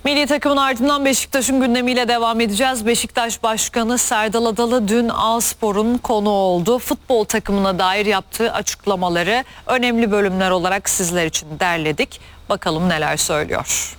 Milli takımın ardından Beşiktaş'ın gündemiyle devam edeceğiz. Beşiktaş Başkanı Serdal Adalı dün A-Spor'un konuğu oldu. Futbol takımına dair yaptığı açıklamaları önemli bölümler olarak sizler için derledik. Bakalım neler söylüyor.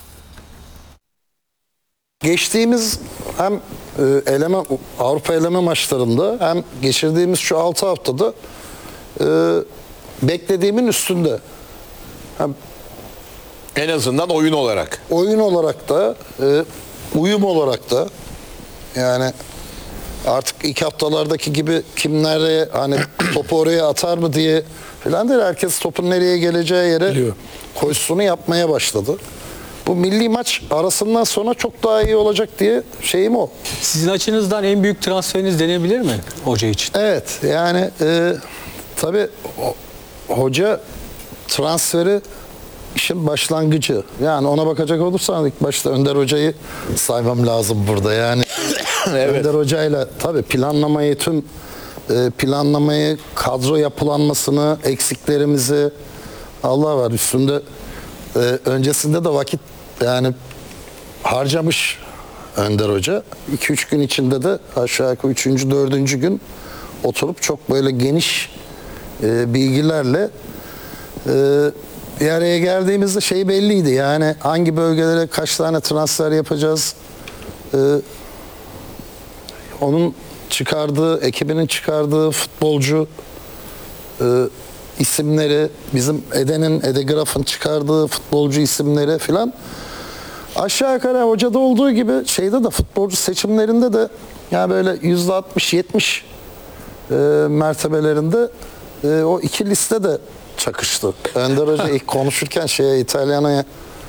Geçtiğimiz hem Avrupa eleme maçlarında hem geçirdiğimiz şu 6 haftada beklediğimin üstünde. Hem en azından oyun olarak. oyun olarak da uyum olarak da yani artık ilk haftalardaki gibi kim nereye hani topu oraya atar mı diye falan değil. Herkes topun nereye geleceği yere koşusunu yapmaya başladı. Bu milli maç arasından sonra çok daha iyi olacak diye şeyim o. Sizin açınızdan en büyük transferiniz denebilir mi hoca için? Evet yani tabii hoca transferi işin başlangıcı. Yani ona bakacak olursan ilk başta Önder Hoca'yı saymam lazım burada. Yani evet. Önder Hoca'yla tabii planlamayı, kadro yapılanmasını, eksiklerimizi Allah var üstünde öncesinde de vakit yani harcamış Önder Hoca. 2-3 gün içinde de aşağı yukarı 3. 4. gün oturup çok böyle geniş bilgilerle bir araya geldiğimizde şey belliydi. Yani hangi bölgelere kaç tane transfer yapacağız? Onun çıkardığı, ekibinin çıkardığı futbolcu isimleri, bizim Ede Graf'ın çıkardığı futbolcu isimleri filan aşağı yukarı hocada olduğu gibi şeyde de futbolcu seçimlerinde de yani böyle %60-70 mertebelerinde o iki liste de çakıştı. Önder Hoca ilk konuşurken İtalyana'ya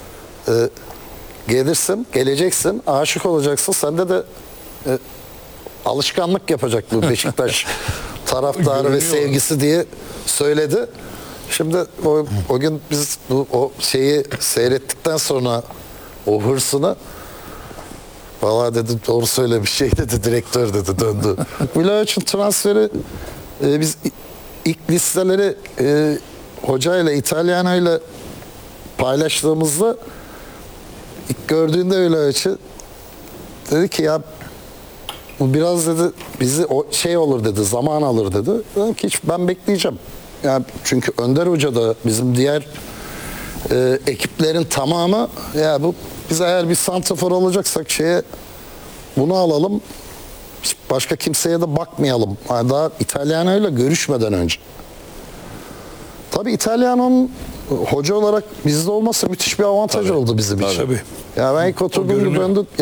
geleceksin, aşık olacaksın. Sende de alışkanlık yapacak bu Beşiktaş taraftarı ve sevgisi diye söyledi. Şimdi o gün biz o şeyi seyrettikten sonra o hırsını vallahi dedi doğru söylemiş şey dedi direktör dedi döndü. Vlahovic'in transferi biz ilk listeleri hocayla İtalyana'yla paylaştığımızda ilk gördüğünde Vlahovic'i dedi ki ya bu biraz dedi bizi olur dedi zaman alır dedi. Dedim ki ben bekleyeceğim. Yani çünkü Önder Hoca da bizim diğer ekiplerin tamamı ya biz eğer bir santrafor alacaksak bunu alalım. Başka kimseye de bakmayalım. Yani daha İtalyano'yla görüşmeden önce. Tabii İtalyano'nun hoca olarak bizde olması müthiş bir avantaj oldu bizim için. Tabii. Ya ben ilk oturduğumda döndüm.